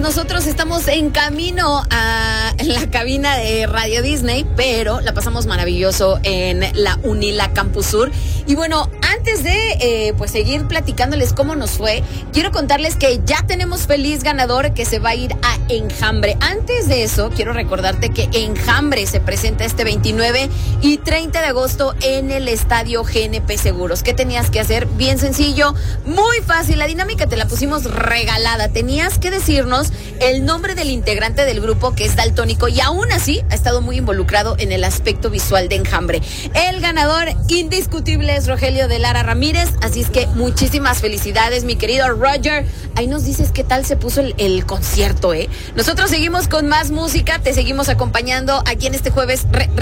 nosotros estamos en camino a la cabina de Radio Disney, pero la pasamos maravilloso en la UNILA Campus Sur. Y bueno, antes de seguir platicándoles cómo nos fue, quiero contarles que ya tenemos feliz ganador que se va a ir a Enjambre. Antes de eso, quiero recordarte que Enjambre se presenta este 29 y 30 de agosto en el Estadio GNP Seguros. ¿Qué tenías que hacer? Bien sencillo, muy fácil. La dinámica te la pusimos regalada. Tenías que decirnos el nombre del integrante del grupo que es daltónico y aún así ha estado muy involucrado en el aspecto visual de Enjambre. El ganador indiscutible es Rogelio de Lara Ramírez, así es que muchísimas felicidades, mi querido Roger. Ahí nos dices qué tal se puso el concierto, ¿eh? Nosotros seguimos con más música, te seguimos acompañando aquí en este jueves